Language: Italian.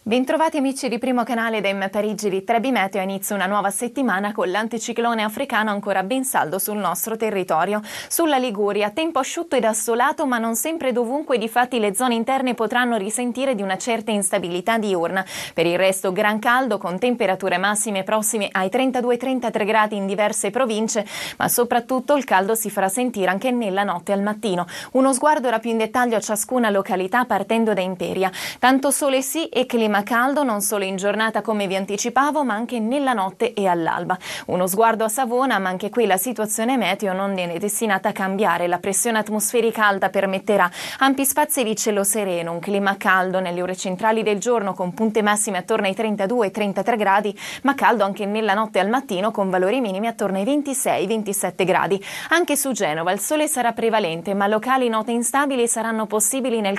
Bentrovati amici di Primo Canale da Parigi di Trebi Meteo. Inizia una nuova settimana con l'anticiclone africano ancora ben saldo sul nostro territorio. Sulla Liguria, tempo asciutto ed assolato, ma non sempre dovunque, difatti le zone interne potranno risentire di una certa instabilità diurna. Per il resto gran caldo, con temperature massime prossime ai 32-33 gradi in diverse province, ma soprattutto il caldo si farà sentire anche nella notte al mattino. Uno sguardo ora più in dettaglio a ciascuna località partendo da Imperia. Tanto sole sì e clima caldo non solo in giornata come vi anticipavo, ma anche nella notte e all'alba. Uno sguardo a Savona, ma anche qui la situazione meteo non è destinata a cambiare. La pressione atmosferica alta permetterà ampi spazi di cielo sereno, un clima caldo nelle ore centrali del giorno con punte massime attorno ai 32-33 gradi, ma caldo anche nella notte e al mattino con valori minimi attorno ai 26-27 gradi. Anche su Genova il sole sarà prevalente, ma locali note instabili saranno possibili nel